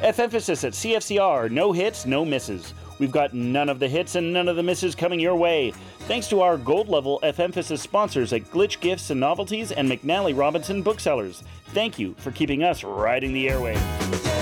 F-Emphasis at CFCR, no hits, no misses. We've got none of the hits and none of the misses coming your way. Thanks to our gold-level F-Emphasis sponsors at Glitch Gifts and Novelties and McNally Robinson Booksellers. Thank you for keeping us riding the airwaves.